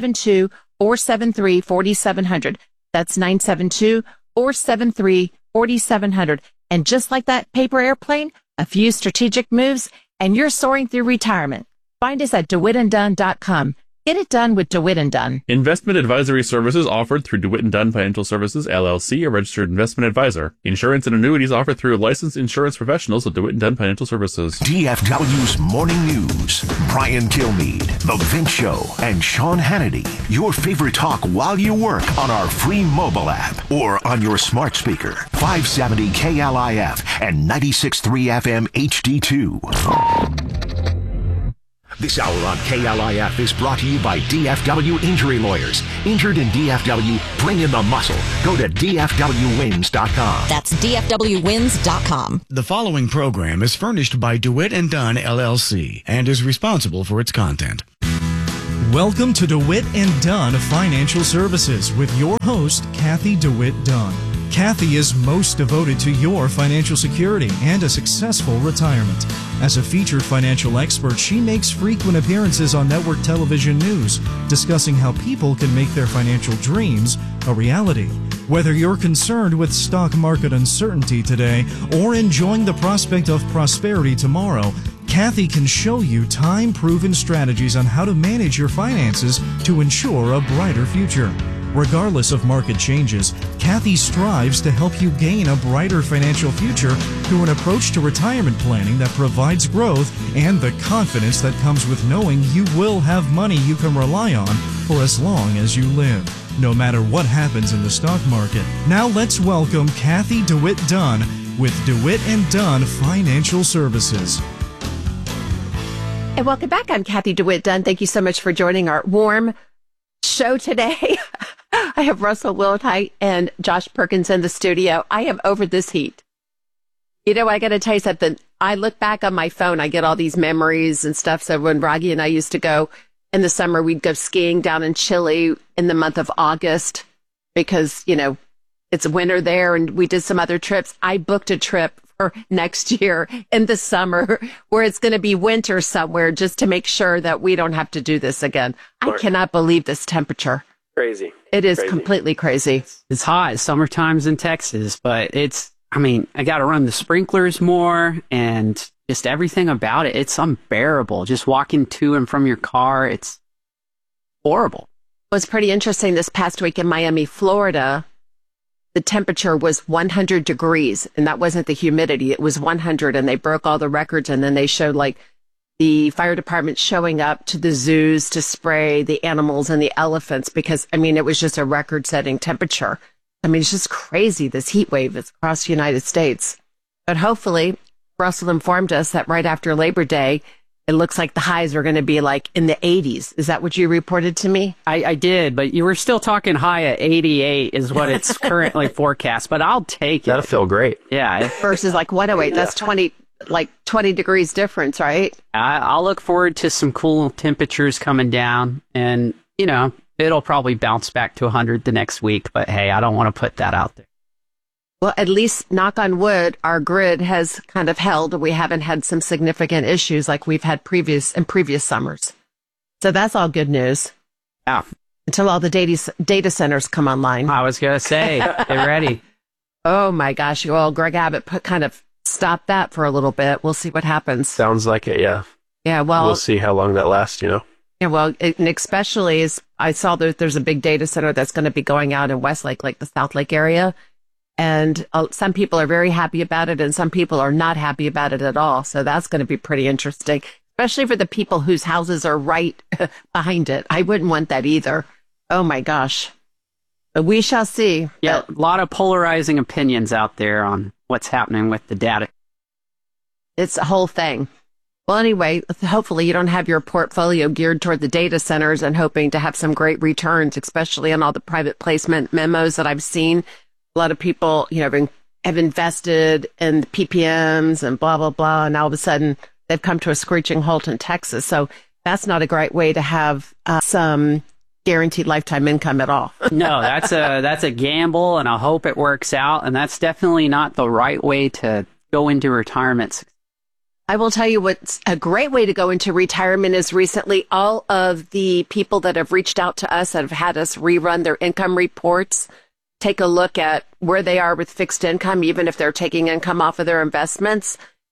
972-473-4700. That's 972-473-4700. And just like that paper airplane, a few strategic moves, and you're soaring through retirement. Find us at DeWittandDunn.com. Get it done with DeWitt & Dunn. Investment advisory services offered through DeWitt & Dunn Financial Services, LLC, a registered investment advisor. Insurance and annuities offered through licensed insurance professionals of DeWitt & Dunn Financial Services. DFW's Morning News. Brian Kilmeade, The Vince Show, and Sean Hannity. Your favorite talk while you work on our free mobile app or on your smart speaker. 570 KLIF and 96.3 FM HD2. This hour on KLIF is brought to you by DFW Injury Lawyers. Injured in DFW, bring in the muscle. Go to DFWWins.com. That's DFWWins.com. The following program is furnished by DeWitt & Dunn, LLC, and is responsible for its content. Welcome to DeWitt & Dunn Financial Services with your host, Kathy DeWitt Dunn. Kathy is most devoted to your financial security and a successful retirement. As a featured financial expert, she makes frequent appearances on network television news, discussing how people can make their financial dreams a reality. Whether you're concerned with stock market uncertainty today or enjoying the prospect of prosperity tomorrow, Kathy can show you time-proven strategies on how to manage your finances to ensure a brighter future. Regardless of market changes, Kathy strives to help you gain a brighter financial future through an approach to retirement planning that provides growth and the confidence that comes with knowing you will have money you can rely on for as long as you live, no matter what happens in the stock market. Now let's welcome Kathy DeWitt Dunn with DeWitt & Dunn Financial Services. And welcome back. I'm Kathy DeWitt Dunn. Thank you so much for joining our warm show today. I have Russell Wilhite and Josh Perkins in the studio. I am over this heat. You know, I got to tell you something. I look back on my phone. I get all these memories and stuff. So when Raggy and I used to go in the summer, we'd go skiing down in Chile in the month of August because, you know, it's winter there. And we did some other trips. I booked a trip for next year in the summer where it's going to be winter somewhere just to make sure that we don't have to do this again. I cannot believe this temperature. Crazy. It is completely crazy. It's hot. Summertime's in Texas, but I got to run the sprinklers more and just everything about it. It's unbearable. Just walking to and from your car. It's horrible. It was pretty interesting this past week in Miami, Florida. The temperature was 100 degrees, and that wasn't the humidity. It was 100, and they broke all the records, and then they showed, like, the fire department showing up to the zoos to spray the animals and the elephants because, I mean, it was just a record-setting temperature. I mean, it's just crazy, this heat wave is across the United States. But hopefully, Russell informed us that right after Labor Day, it looks like the highs are going to be like in the 80s. Is that what you reported to me? I did, but you were still talking high at 88 is what it's currently forecast, but I'll take it. That'll feel great. Yeah. Versus like 108. That's 20 degrees difference, right? I'll look forward to some cool temperatures coming down and, you know, it'll probably bounce back to 100 the next week, but hey, I don't want to put that out there. Well, at least, knock on wood, our grid has kind of held. We haven't had some significant issues like we've had in previous summers. So that's all good news. Yeah. Until all the data centers come online. I was going to say, get ready. Oh, my gosh. Well, Greg Abbott kind of stopped that for a little bit. We'll see what happens. Sounds like it, yeah. Yeah, well. We'll see how long that lasts, you know. Yeah, well, and especially as I saw there's a big data center that's going to be going out in Westlake, like the South Lake area. And some people are very happy about it, and some people are not happy about it at all. So that's going to be pretty interesting, especially for the people whose houses are right behind it. I wouldn't want that either. Oh, my gosh. But we shall see. Yeah, a lot of polarizing opinions out there on what's happening with the data. It's a whole thing. Well, anyway, hopefully you don't have your portfolio geared toward the data centers and hoping to have some great returns, especially on all the private placement memos that I've seen. A lot of people, you know, have invested in PPMs and blah, blah, blah. And all of a sudden they've come to a screeching halt in Texas. So that's not a great way to have some guaranteed lifetime income at all. No, that's a gamble, and I hope it works out. And that's definitely not the right way to go into retirement. I will tell you what's a great way to go into retirement is recently all of the people that have reached out to us that have had us rerun their income reports. Take a look at where they are with fixed income, even if they're taking income off of their investments.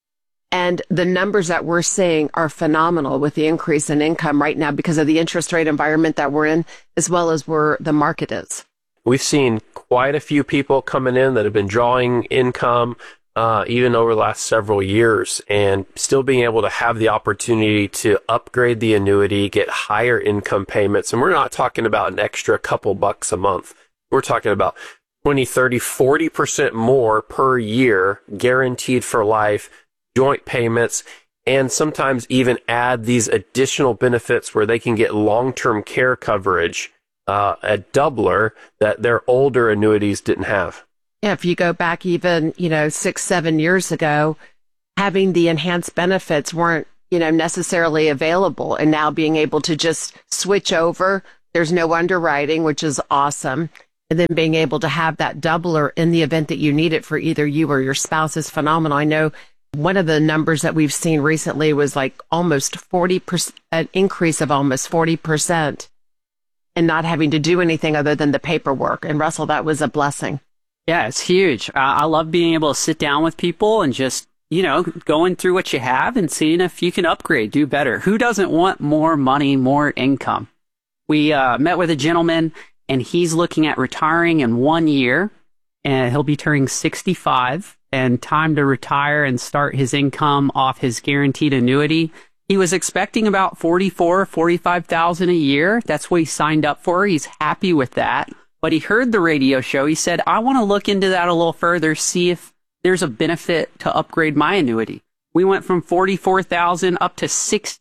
And the numbers that we're seeing are phenomenal with the increase in income right now because of the interest rate environment that we're in, as well as where the market is. We've seen quite a few people coming in that have been drawing income even over the last several years, and still being able to have the opportunity to upgrade the annuity, get higher income payments. And we're not talking about an extra couple bucks a month. We're talking about 20, 30, 40% more per year guaranteed for life, joint payments, and sometimes even add these additional benefits where they can get long-term care coverage, a doubler that their older annuities didn't have. Yeah, if you go back even, 6-7 years ago, having the enhanced benefits weren't, necessarily available. And now being able to just switch over, there's no underwriting, which is awesome. And then being able to have that doubler in the event that you need it for either you or your spouse is phenomenal. I know one of the numbers that we've seen recently was like almost 40%, an increase of almost 40%, and not having to do anything other than the paperwork. And Russell, that was a blessing. Yeah, it's huge. I love being able to sit down with people and just, going through what you have and seeing if you can upgrade, do better. Who doesn't want more money, more income? We met with a gentleman, and he's looking at retiring in 1 year, and he'll be turning 65, and time to retire and start his income off his guaranteed annuity. He was expecting about $44,000 or $45,000 a year. That's what he signed up for. He's happy with that. But he heard the radio show. He said, I want to look into that a little further, see if there's a benefit to upgrade my annuity. We went from $44,000 up to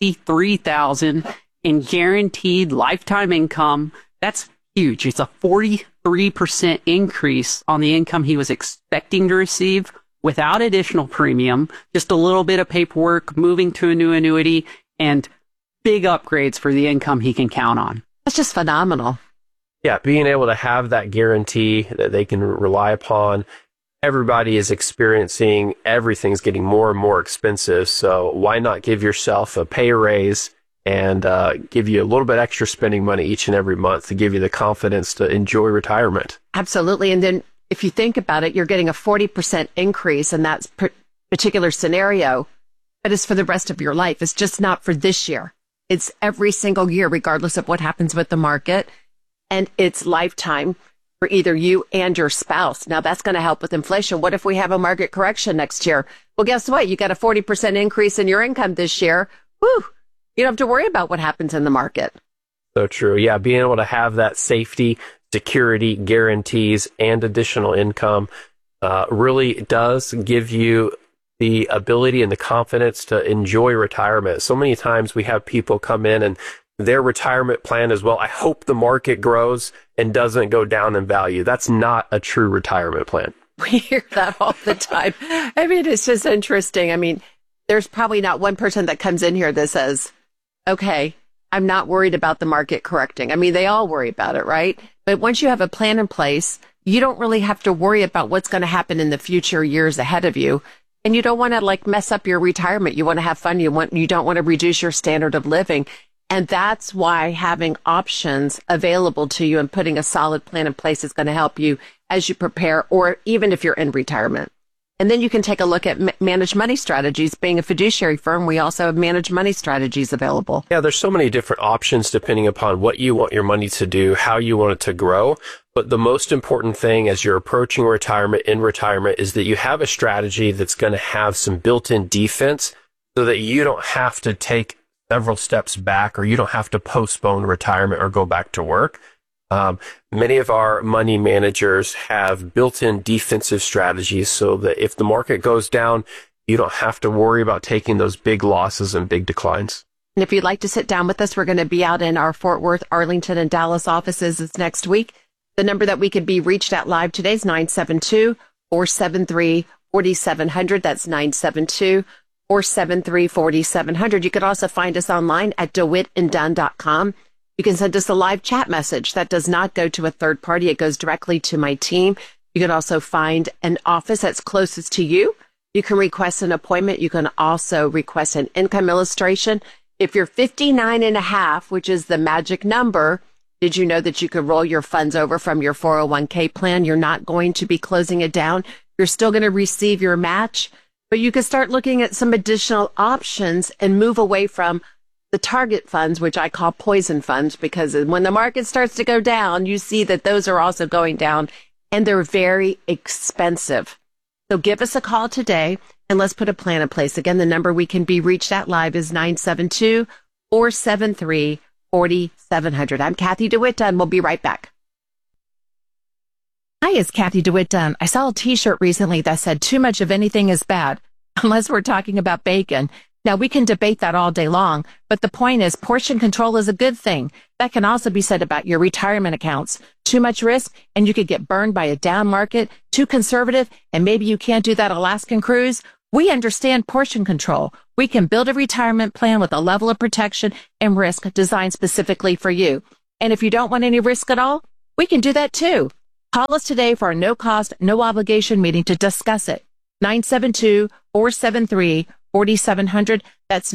$63,000 in guaranteed lifetime income. That's huge. It's a 43% increase on the income he was expecting to receive without additional premium, just a little bit of paperwork, moving to a new annuity, and big upgrades for the income he can count on. That's just phenomenal. Yeah, being able to have that guarantee that they can rely upon. Everybody is experiencing everything's getting more and more expensive. So why not give yourself a pay raise and give you a little bit extra spending money each and every month to give you the confidence to enjoy retirement? Absolutely. And then if you think about it, you're getting a 40% increase in that particular scenario, but it's for the rest of your life. It's just not for this year. It's every single year, regardless of what happens with the market. And it's lifetime for either you and your spouse. Now, that's going to help with inflation. What if we have a market correction next year? Well, guess what? You got a 40% increase in your income this year. Woo! You don't have to worry about what happens in the market. So true. Yeah, being able to have that safety, security, guarantees, and additional income really does give you the ability and the confidence to enjoy retirement. So many times we have people come in and their retirement plan is, well, I hope the market grows and doesn't go down in value. That's not a true retirement plan. We hear that all the time. I mean, it's just interesting. I mean, there's probably not one person that comes in here that says, okay, I'm not worried about the market correcting. I mean, they all worry about it, right? But once you have a plan in place, you don't really have to worry about what's going to happen in the future years ahead of you. And you don't want to mess up your retirement. You want to have fun. You don't want to reduce your standard of living. And that's why having options available to you and putting a solid plan in place is going to help you as you prepare, or even if you're in retirement. And then you can take a look at managed money strategies. Being a fiduciary firm, we also have managed money strategies available. Yeah, there's so many different options depending upon what you want your money to do, how you want it to grow. But the most important thing as you're approaching retirement is that you have a strategy that's going to have some built-in defense so that you don't have to take several steps back, or you don't have to postpone retirement or go back to work. Many of our money managers have built-in defensive strategies so that if the market goes down, you don't have to worry about taking those big losses and big declines. And if you'd like to sit down with us, we're going to be out in our Fort Worth, Arlington, and Dallas offices this next week. The number that we could be reached at live today is 972-473-4700. That's 972-473-4700. You could also find us online at DeWittandDunn.com. You can send us a live chat message. That does not go to a third party. It goes directly to my team. You can also find an office that's closest to you. You can request an appointment. You can also request an income illustration. If you're 59 and a half, which is the magic number, did you know that you could roll your funds over from your 401k plan? You're not going to be closing it down. You're still going to receive your match. But you could start looking at some additional options and move away from the target funds, which I call poison funds, because when the market starts to go down, you see that those are also going down and they're very expensive. So give us a call today and let's put a plan in place. Again, the number we can be reached at live is 972-473-4700. I'm Kathy DeWitt Dunn. We'll be right back. Hi, it's Kathy DeWitt Dunn. I saw a t-shirt recently that said too much of anything is bad, unless we're talking about bacon. Now, we can debate that all day long, but the point is portion control is a good thing. That can also be said about your retirement accounts. Too much risk, and you could get burned by a down market. Too conservative, and maybe you can't do that Alaskan cruise. We understand portion control. We can build a retirement plan with a level of protection and risk designed specifically for you. And if you don't want any risk at all, we can do that too. Call us today for a no-cost, no-obligation meeting to discuss it. 972-473-4700. That's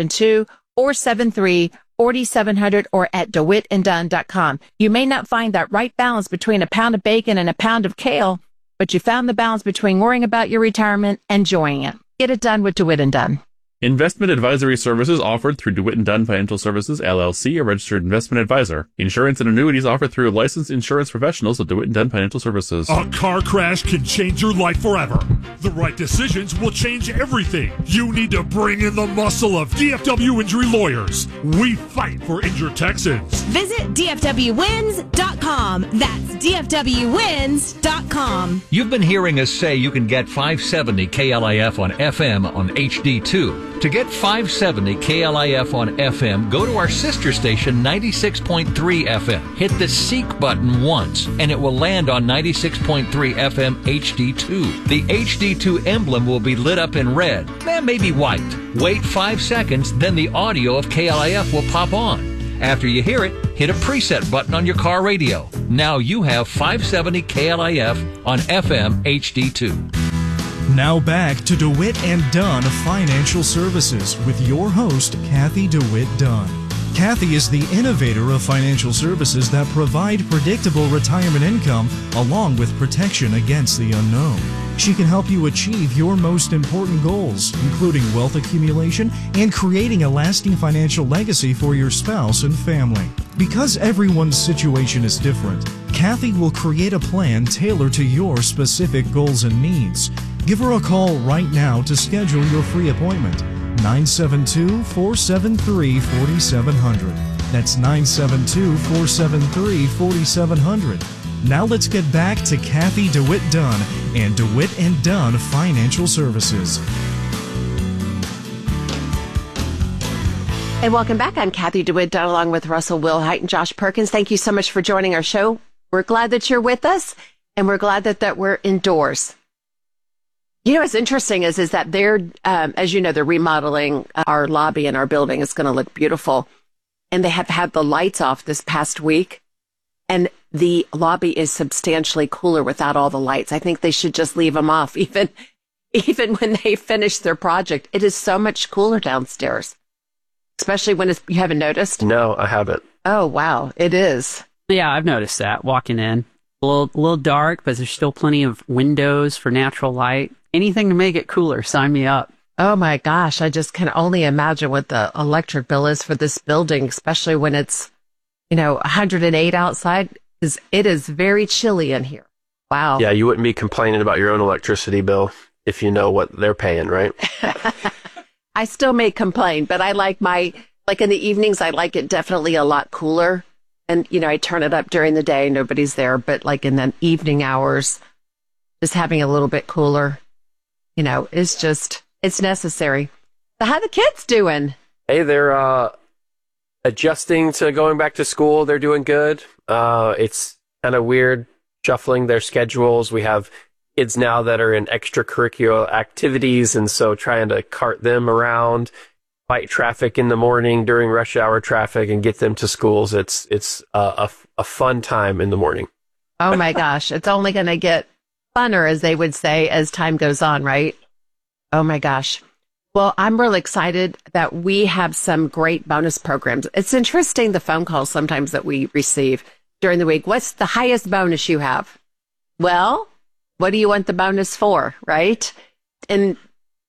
972-473-4700 or at DeWittandDunn.com. You may not find that right balance between a pound of bacon and a pound of kale, but you found the balance between worrying about your retirement and enjoying it. Get it done with DeWitt and Dunn. Investment advisory services offered through DeWitt & Dunn Financial Services, LLC, a registered investment advisor. Insurance and annuities offered through licensed insurance professionals of DeWitt & Dunn Financial Services. A car crash can change your life forever. The right decisions will change everything. You need to bring in the muscle of DFW Injury Lawyers. We fight for injured Texans. Visit DFWWins.com. That's DFWWins.com. You've been hearing us say you can get 570 KLIF on FM on HD2. To get 570 KLIF on FM, go to our sister station 96.3 FM. Hit the Seek button once, and it will land on 96.3 FM HD2. The HD2 emblem will be lit up in red, and maybe white. Wait 5 seconds, then the audio of KLIF will pop on. After you hear it, hit a preset button on your car radio. Now you have 570 KLIF on FM HD2. Now back to DeWitt and Dunn Financial Services with your host, Kathy DeWitt Dunn. Kathy is the innovator of financial services that provide predictable retirement income along with protection against the unknown. She can help you achieve your most important goals, including wealth accumulation and creating a lasting financial legacy for your spouse and family. Because everyone's situation is different, Kathy will create a plan tailored to your specific goals and needs. Give her a call right now to schedule your free appointment. 972-473-4700. That's 972-473-4700. Now let's get back to Kathy DeWitt Dunn and DeWitt and Dunn Financial Services. And welcome back. I'm Kathy DeWitt Dunn along with Russell Wilhite and Josh Perkins. Thank you so much for joining our show. We're glad that you're with us, and we're glad that we're indoors. You know, what's interesting is that they're, as you know, they're remodeling our lobby in our building. It's going to look beautiful. And they have had the lights off this past week. And the lobby is substantially cooler without all the lights. I think they should just leave them off, even when they finish their project. It is so much cooler downstairs, especially when you haven't noticed. No, I haven't. Oh, wow. It is. Yeah, I've noticed that walking in. A little dark, but there's still plenty of windows for natural light. Anything to make it cooler, sign me up. Oh my gosh, I just can only imagine what the electric bill is for this building, especially when it's, 108 outside. It is very chilly in here. Wow. Yeah, you wouldn't be complaining about your own electricity bill if you know what they're paying, right? I still may complain, but I like in the evenings, I like it definitely a lot cooler. And, I turn it up during the day, nobody's there, but like in the evening hours, just having a little bit cooler. It's necessary. So how the kids doing? Hey, they're adjusting to going back to school. They're doing good. It's kind of weird shuffling their schedules. We have kids now that are in extracurricular activities, and so trying to cart them around, fight traffic in the morning during rush hour traffic, and get them to schools. It's a fun time in the morning. Oh my gosh, it's only going to get funner, as they would say, as time goes on, right? Oh my gosh. Well, I'm really excited that we have some great bonus programs. It's interesting, the phone calls sometimes that we receive during the week. What's the highest bonus you have? Well, what do you want the bonus for, right? And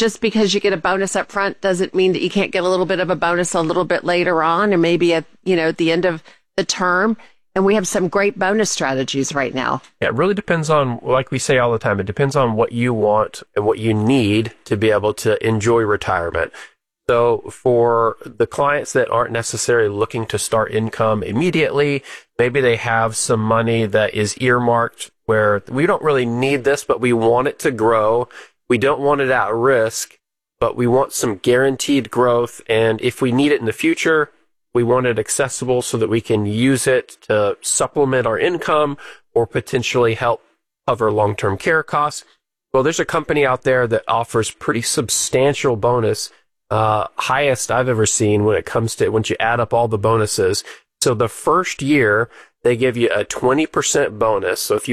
just because you get a bonus up front doesn't mean that you can't get a little bit of a bonus a little bit later on, or maybe at the end of the term. And we have some great bonus strategies right now. Yeah, it really depends on, like we say all the time, it depends on what you want and what you need to be able to enjoy retirement. So for the clients that aren't necessarily looking to start income immediately, maybe they have some money that is earmarked where we don't really need this, but we want it to grow. We don't want it at risk, but we want some guaranteed growth. And if we need it in the future, we want it accessible so that we can use it to supplement our income or potentially help cover long-term care costs. Well, there's a company out there that offers pretty substantial bonus, highest I've ever seen when it comes to once you add up all the bonuses. So the first year, they give you a 20% bonus. So if you